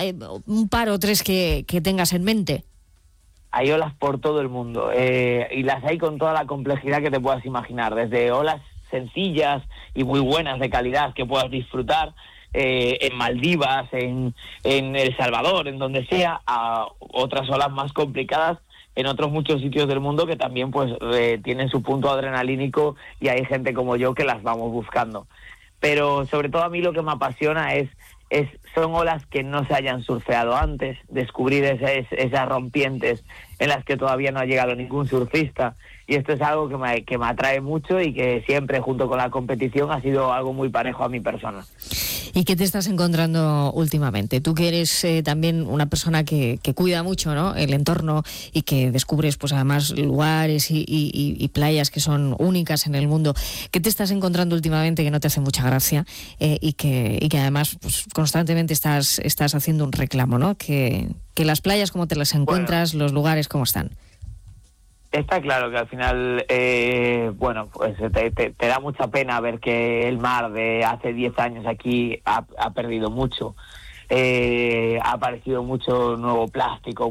un par o tres que tengas en mente. Hay olas por todo el mundo y las hay con toda la complejidad que te puedas imaginar, desde olas sencillas y muy buenas de calidad que puedas disfrutar en Maldivas, en El Salvador, en donde sea, a otras olas más complicadas en otros muchos sitios del mundo que también pues tienen su punto adrenalínico y hay gente como yo que las vamos buscando. Pero sobre todo a mí lo que me apasiona son olas que no se hayan surfeado antes, descubrir esas rompientes en las que todavía no ha llegado ningún surfista, y esto es algo que me atrae mucho y que siempre junto con la competición ha sido algo muy parejo a mi persona. ¿Y qué te estás encontrando últimamente? Tú que eres también una persona que cuida mucho, ¿no?, el entorno y que descubres pues además lugares y playas que son únicas en el mundo. ¿Qué te estás encontrando últimamente que no te hace mucha gracia y que además pues constantemente estás haciendo un reclamo, ¿no? Que las playas como te las encuentras, los lugares como están. Está claro que al final, pues te da mucha pena ver que el mar de hace 10 años aquí ha perdido mucho. Ha aparecido mucho nuevo plástico,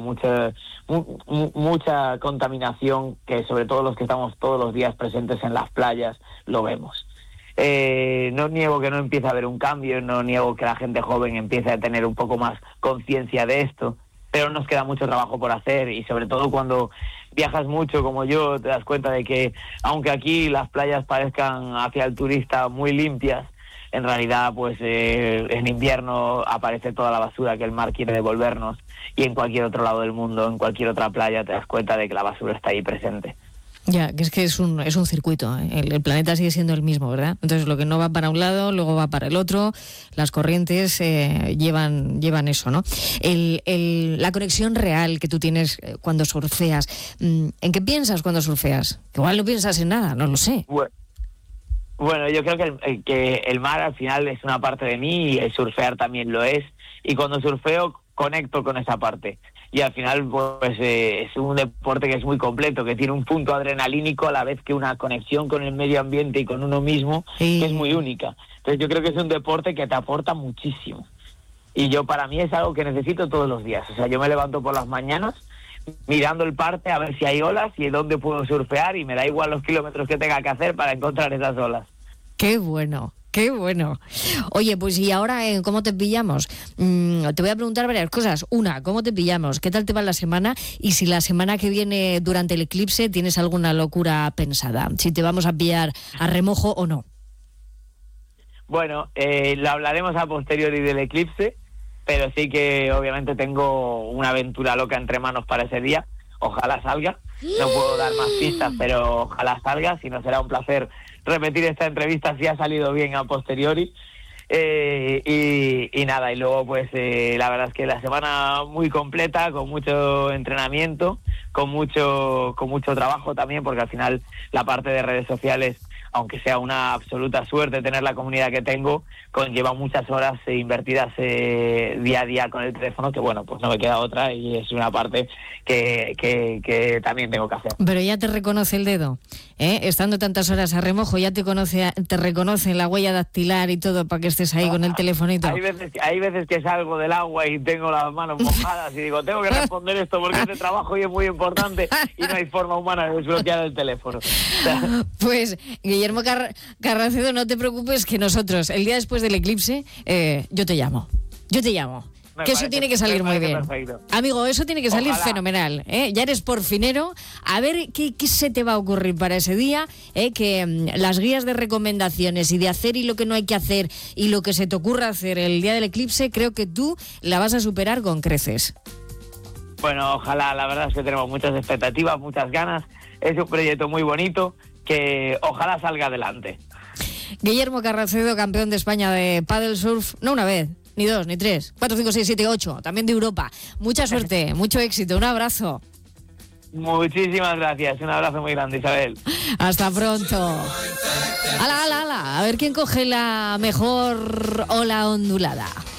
mucha contaminación, que sobre todo los que estamos todos los días presentes en las playas lo vemos. No niego que no empiece a haber un cambio, no niego que la gente joven empiece a tener un poco más conciencia de esto, pero nos queda mucho trabajo por hacer, y sobre todo cuando viajas mucho como yo te das cuenta de que aunque aquí las playas parezcan hacia el turista muy limpias, en realidad pues en invierno aparece toda la basura que el mar quiere devolvernos, y en cualquier otro lado del mundo, en cualquier otra playa te das cuenta de que la basura está ahí presente. Ya, que es un circuito, ¿eh? El planeta sigue siendo el mismo, ¿verdad? Entonces lo que no va para un lado, luego va para el otro, las corrientes llevan eso, ¿no? La conexión real que tú tienes cuando surfeas, ¿en qué piensas cuando surfeas? Igual no piensas en nada, no lo sé. Bueno, yo creo que el mar al final es una parte de mí y el surfear también lo es, y cuando surfeo conecto con esa parte. Y al final pues es un deporte que es muy completo, que tiene un punto adrenalínico a la vez que una conexión con el medio ambiente y con uno mismo, que es muy única. Entonces yo creo que es un deporte que te aporta muchísimo. Y para mí es algo que necesito todos los días. O sea, yo me levanto por las mañanas mirando el parte a ver si hay olas y dónde puedo surfear, y me da igual los kilómetros que tenga que hacer para encontrar esas olas. ¡Qué bueno! ¡Qué bueno! Oye, pues ¿y ahora cómo te pillamos? Te voy a preguntar varias cosas. Una, ¿cómo te pillamos? ¿Qué tal te va la semana? Y si la semana que viene durante el eclipse tienes alguna locura pensada, si te vamos a pillar a remojo o no. Bueno, lo hablaremos a posteriori del eclipse, pero sí que obviamente tengo una aventura loca entre manos para ese día. Ojalá salga. No puedo dar más pistas, pero ojalá salga. Si no, será un placer repetir esta entrevista si ha salido bien a posteriori. Y nada, y luego pues la verdad es que la semana muy completa, con mucho entrenamiento, con mucho trabajo también, porque al final la parte de redes sociales, aunque sea una absoluta suerte tener la comunidad que tengo, conlleva muchas horas invertidas día a día con el teléfono, que bueno, pues no me queda otra, y es una parte que también tengo que hacer. Pero ya te reconoce el dedo, ¿eh? Estando tantas horas a remojo, ya te reconoce la huella dactilar y todo para que estés ahí con el telefonito. Hay veces que salgo del agua y tengo las manos mojadas y digo, tengo que responder esto porque es de trabajo y es muy importante, y no hay forma humana de desbloquear el teléfono. Pues Guillermo Carracedo, no te preocupes, que nosotros, el día después del eclipse, yo te llamo. Que eso tiene que salir muy bien. Perfecto. Amigo, eso tiene que salir fenomenal, ¿eh? Ya eres porfinero. A ver qué se te va a ocurrir para ese día, que las guías de recomendaciones y de hacer y lo que no hay que hacer y lo que se te ocurra hacer el día del eclipse, creo que tú la vas a superar con creces. Bueno, ojalá, la verdad es que tenemos muchas expectativas, muchas ganas. Es un proyecto muy bonito que ojalá salga adelante. Guillermo Carracedo, campeón de España de paddle surf, no una vez, ni dos, ni tres, 4, 5, 6, 7, 8, también de Europa. Mucha suerte, mucho éxito, un abrazo. Muchísimas gracias, un abrazo muy grande, Isabel. Hasta pronto. ¡Hala! A ver quién coge la mejor ola ondulada.